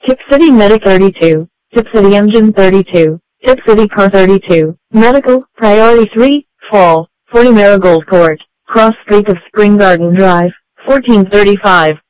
Tip City Medic 32, Tip City Engine 32, Tip City Car 32, Medical, Priority 3, Fall, 40 Marigold Court, Cross Street of Spring Garden Drive, 1435.